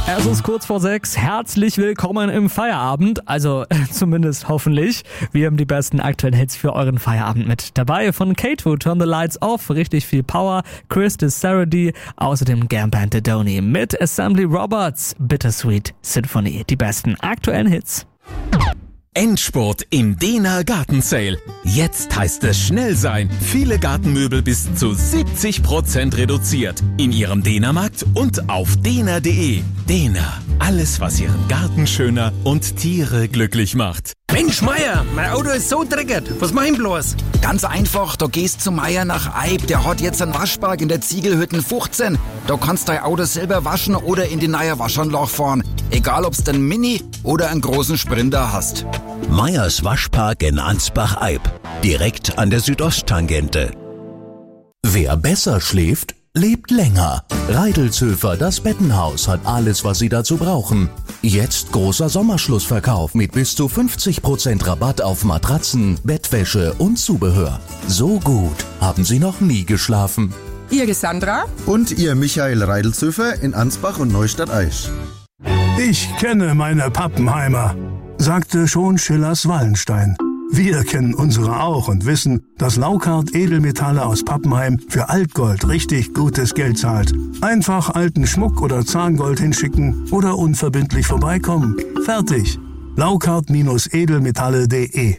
Es ist kurz vor 6. Herzlich willkommen im Feierabend. Also zumindest hoffentlich. Wir haben die besten aktuellen Hits für euren Feierabend mit dabei. Von K2, Turn the Lights Off, richtig viel Power. Chris Saradi, außerdem Gamband Doni mit Assembly Robots, Bittersweet Symphony. Die besten aktuellen Hits. Endspurt im Dehner Gartensale. Jetzt heißt es schnell sein. Viele Gartenmöbel bis zu 70% reduziert. In Ihrem Dehnermarkt und auf dehner.de. Dehner. Alles, was Ihren Garten schöner und Tiere glücklich macht. Mensch, Meier, mein Auto ist so dreckig. Was mach ich bloß? Ganz einfach, da gehst zu Meier nach Eib. Der hat jetzt einen Waschpark in der Ziegelhütten 15. Da kannst du dein Auto selber waschen oder in die neue Waschanlage fahren. Egal, ob's den Mini oder einen großen Sprinter hast. Meyers Waschpark in Ansbach-Eib. Direkt an der Südosttangente. Wer besser schläft, lebt länger. Reidelshöfer, das Bettenhaus, hat alles, was Sie dazu brauchen. Jetzt großer Sommerschlussverkauf mit bis zu 50% Rabatt auf Matratzen, Bettwäsche und Zubehör. So gut haben Sie noch nie geschlafen. Ihre Sandra und Ihr Michael Reidelshöfer in Ansbach und Neustadt-Aisch. Ich kenne meine Pappenheimer, sagte schon Schillers Wallenstein. Wir kennen unsere auch und wissen, dass Laukart Edelmetalle aus Pappenheim für Altgold richtig gutes Geld zahlt. Einfach alten Schmuck oder Zahngold hinschicken oder unverbindlich vorbeikommen. Fertig. Laukart-edelmetalle.de.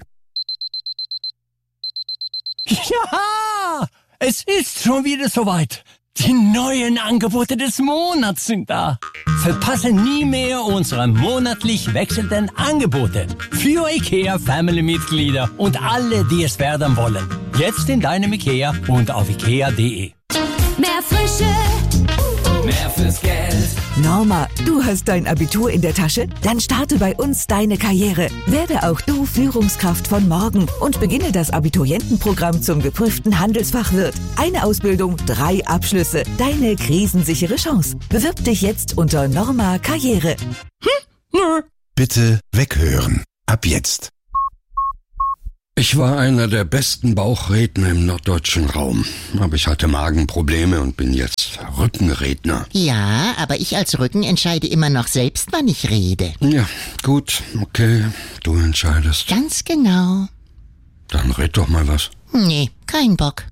Ja, es ist schon wieder soweit. Die neuen Angebote des Monats sind da. Verpasse nie mehr unsere monatlich wechselnden Angebote für IKEA-Family-Mitglieder und alle, die es werden wollen. Jetzt in deinem IKEA und auf IKEA.de. Mehr Frische, mehr fürs Geld. Norma, du hast dein Abitur in der Tasche? Dann starte bei uns deine Karriere. Werde auch du Führungskraft von morgen und beginne das Abiturientenprogramm zum geprüften Handelsfachwirt. Eine Ausbildung, 3 Abschlüsse. Deine krisensichere Chance. Bewirb dich jetzt unter Norma Karriere. Bitte weghören. Ab jetzt. Ich war einer der besten Bauchredner im norddeutschen Raum. Aber ich hatte Magenprobleme und bin jetzt Rückenredner. Ja, aber ich als Rücken entscheide immer noch selbst, wann ich rede. Ja, gut, okay, du entscheidest. Ganz genau. Dann red doch mal was. Nee, kein Bock.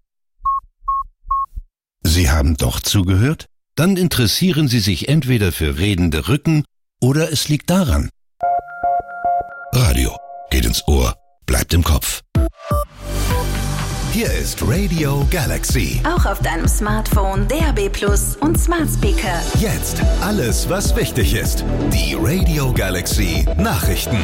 Sie haben doch zugehört? Dann interessieren Sie sich entweder für redende Rücken oder es liegt daran. Radio geht ins Ohr. Bleibt im Kopf. Hier ist Radio Galaxy. auch auf deinem Smartphone, DAB+ und Smart Speaker. Jetzt alles, was wichtig ist. Die Radio Galaxy Nachrichten.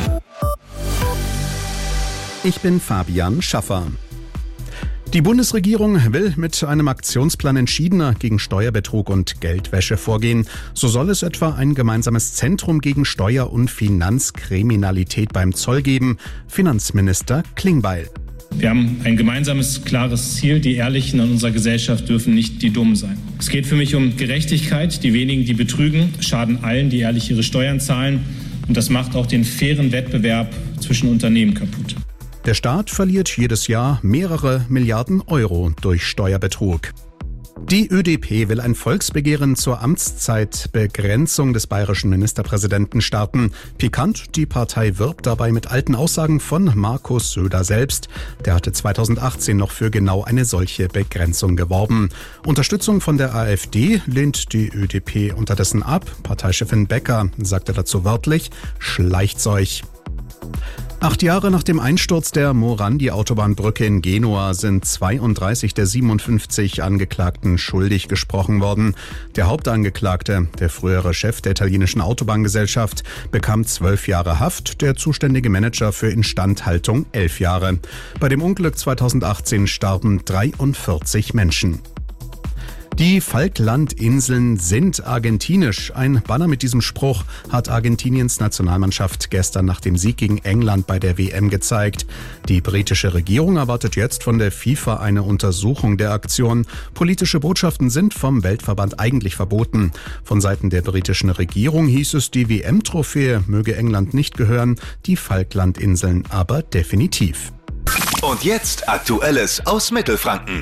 Ich bin Fabian Schaffer. Die Bundesregierung will mit einem Aktionsplan entschiedener gegen Steuerbetrug und Geldwäsche vorgehen. So soll es etwa ein gemeinsames Zentrum gegen Steuer- und Finanzkriminalität beim Zoll geben. Finanzminister Klingbeil. Wir haben ein gemeinsames, klares Ziel. Die Ehrlichen in unserer Gesellschaft dürfen nicht die Dummen sein. Es geht für mich um Gerechtigkeit. Die wenigen, die betrügen, schaden allen, die ehrlich ihre Steuern zahlen. Und das macht auch den fairen Wettbewerb zwischen Unternehmen kaputt. Der Staat verliert jedes Jahr mehrere Milliarden Euro durch Steuerbetrug. Die ÖDP will ein Volksbegehren zur Amtszeitbegrenzung des bayerischen Ministerpräsidenten starten. Pikant, die Partei wirbt dabei mit alten Aussagen von Markus Söder selbst. Der hatte 2018 noch für genau eine solche Begrenzung geworben. Unterstützung von der AfD lehnt die ÖDP unterdessen ab. Parteichefin Becker sagte dazu wörtlich: Schleicht's euch. 8 Jahre nach dem Einsturz der Morandi-Autobahnbrücke in Genua sind 32 der 57 Angeklagten schuldig gesprochen worden. Der Hauptangeklagte, der frühere Chef der italienischen Autobahngesellschaft, bekam 12 Jahre Haft, der zuständige Manager für Instandhaltung 11 Jahre. Bei dem Unglück 2018 starben 43 Menschen. Die Falklandinseln sind argentinisch. Ein Banner mit diesem Spruch hat Argentiniens Nationalmannschaft gestern nach dem Sieg gegen England bei der WM gezeigt. Die britische Regierung erwartet jetzt von der FIFA eine Untersuchung der Aktion. Politische Botschaften sind vom Weltverband eigentlich verboten. Von Seiten der britischen Regierung hieß es, die WM-Trophäe möge England nicht gehören, die Falklandinseln aber definitiv. Und jetzt Aktuelles aus Mittelfranken.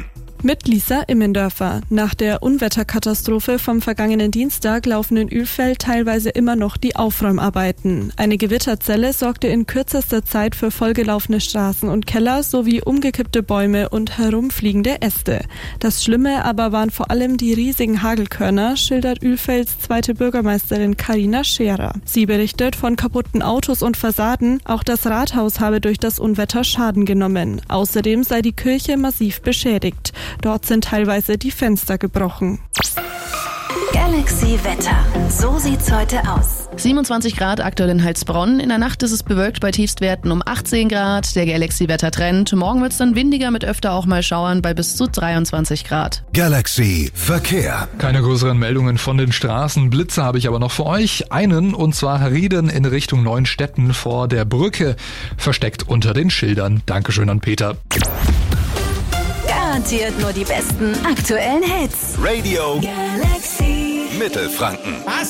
Mit Lisa Immendörfer. Nach der Unwetterkatastrophe vom vergangenen Dienstag laufen in Ölfeld teilweise immer noch die Aufräumarbeiten. Eine Gewitterzelle sorgte in kürzester Zeit für vollgelaufene Straßen und Keller sowie umgekippte Bäume und herumfliegende Äste. Das Schlimme aber waren vor allem die riesigen Hagelkörner, schildert Ölfelds zweite Bürgermeisterin Carina Scherer. Sie berichtet von kaputten Autos und Fassaden. Auch das Rathaus habe durch das Unwetter Schaden genommen. Außerdem sei die Kirche massiv beschädigt. Dort sind teilweise die Fenster gebrochen. Galaxy Wetter. So sieht's heute aus. 27 Grad aktuell in Heilsbronn. In der Nacht ist es bewölkt bei Tiefstwerten um 18 Grad. Der Galaxy-Wetter-Trend. Morgen wird's dann windiger mit öfter auch mal Schauern bei bis zu 23 Grad. Galaxy Verkehr. Keine größeren Meldungen von den Straßen. Blitze habe ich aber noch für euch. Einen, und zwar Rieden in Richtung Neuenstetten vor der Brücke. Versteckt unter den Schildern. Dankeschön an Peter. Garantiert nur die besten aktuellen Hits. Radio Galaxy Mittelfranken. Was?